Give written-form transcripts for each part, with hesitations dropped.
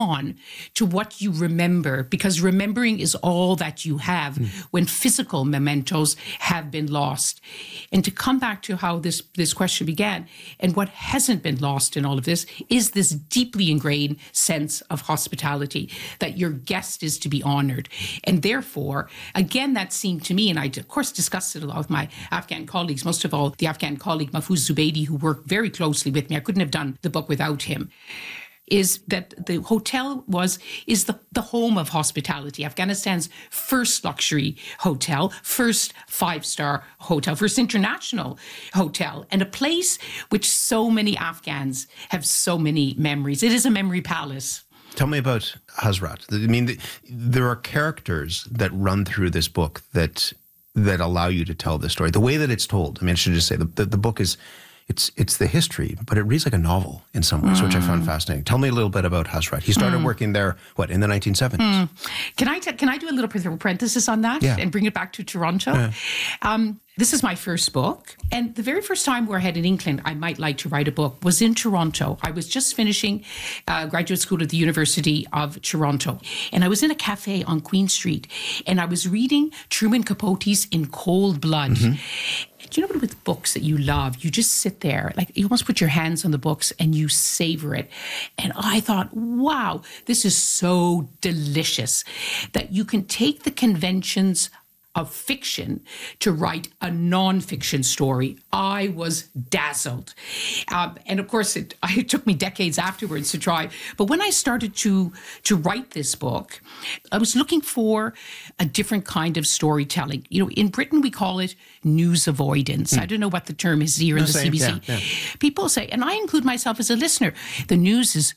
on to what you remember, because remembering is all that you have when physical mementos have been lost. And to come back to how this question began, and what hasn't been lost in all of this is this deeply ingrained sense of hospitality, that your guest is to be honored. And therefore, again, that seemed to me, and I, of course, discussed it a lot with my Afghan colleagues, most of all the Afghan colleague Mahfouz Zubaydi, who worked very closely with me. I couldn't have done the book without him. Is that the hotel is the home of hospitality, Afghanistan's first luxury hotel, first five-star hotel, first international hotel, and a place which so many Afghans have so many memories. It is a memory palace. Tell me about Hazrat. I mean, there are characters that run through this book that allow you to tell this story. The way that it's told, I mean, I should just say the book is... It's the history, but it reads like a novel in some ways, which I found fascinating. Tell me a little bit about Hazrat. He started working there, in the 1970s? Can I do a little parenthesis on that and bring it back to Toronto? Yeah. This is my first book. And the very first time where I had an inkling I might like to write a book was in Toronto. I was just finishing graduate school at the University of Toronto. And I was in a cafe on Queen Street. And I was reading Truman Capote's In Cold Blood. Do you know what, with books that you love, you just sit there, like you almost put your hands on the books and you savor it. And I thought, wow, this is so delicious that you can take the conventions of fiction to write a nonfiction story. I was dazzled. And of course, it took me decades afterwards to try. But when I started to write this book, I was looking for a different kind of storytelling. You know, in Britain, we call it news avoidance. I don't know what the term is here in the CBC. Yeah. People say, and I include myself as a listener, the news is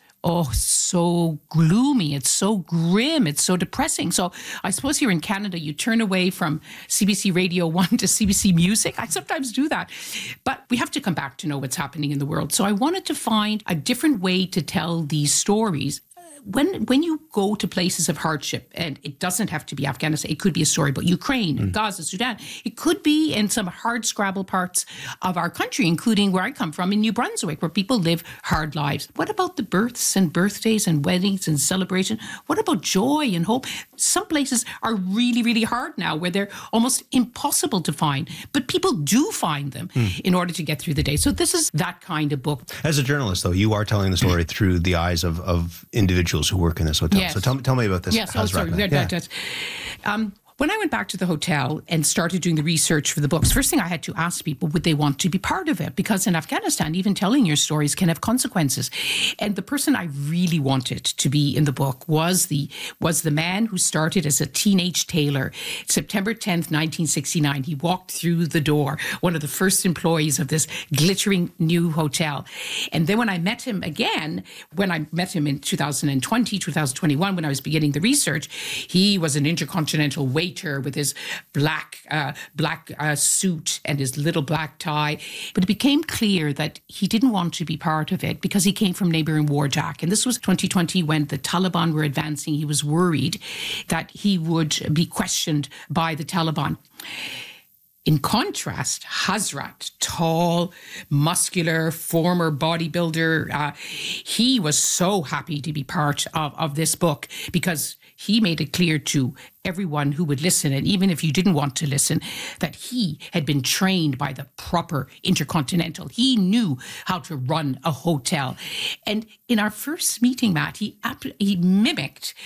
so gloomy, it's so grim, it's so depressing. So I suppose here in Canada, you turn away from CBC Radio 1 to CBC Music. I sometimes do that. But we have to come back to know what's happening in the world. So I wanted to find a different way to tell these stories. When you go to places of hardship, and it doesn't have to be Afghanistan, it could be a story about Ukraine, Gaza, Sudan. It could be in some hard scrabble parts of our country, including where I come from in New Brunswick, where people live hard lives. What about the births and birthdays and weddings and celebration? What about joy and hope? Some places are really, really hard now, where they're almost impossible to find, but people do find them in order to get through the day. So this is that kind of book. As a journalist, though, you are telling the story through the eyes of individuals who work in this hotel. Yes. So tell me about this. Yes, when I went back to the hotel and started doing the research for the books, first thing I had to ask people, would they want to be part of it? Because in Afghanistan, even telling your stories can have consequences. And the person I really wanted to be in the book was the man who started as a teenage tailor. September 10th, 1969, he walked through the door, one of the first employees of this glittering new hotel. And then when I met him again, when I met him in 2020, 2021, when I was beginning the research, he was an intercontinental waiter with his black suit and his little black tie. But it became clear that he didn't want to be part of it because he came from neighboring Wardak. And this was 2020 when the Taliban were advancing. He was worried that he would be questioned by the Taliban. In contrast, Hazrat, tall, muscular, former bodybuilder, he was so happy to be part of this book because he made it clear to everyone who would listen, and even if you didn't want to listen, that he had been trained by the proper Intercontinental. He knew how to run a hotel. And in our first meeting, Matt, he mimicked,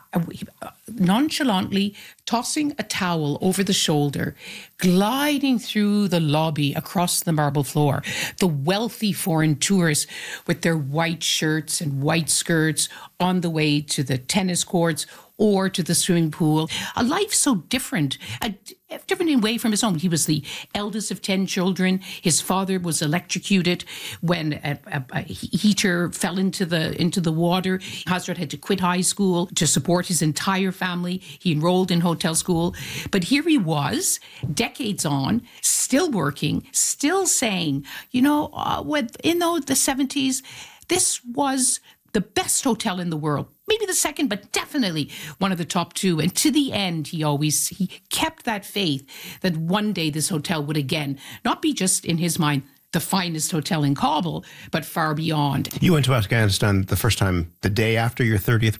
nonchalantly tossing a towel over the shoulder, gliding through the lobby across the marble floor, the wealthy foreign tourists with their white shirts and white skirts on the way to the tennis courts or to the swimming pool. A life so different, different in a way from his own. He was the eldest of 10 children. His father was electrocuted when a heater fell into the water. Hazrat had to quit high school to support his entire family. He enrolled in hotel school. But here he was, decades on, still working, still saying, in the 70s, this was the best hotel in the world. Maybe the second, but definitely one of the top two. And to the end, he kept that faith that one day this hotel would again not be just in his mind the finest hotel in Kabul, but far beyond. You went to Afghanistan the first time the day after your 30th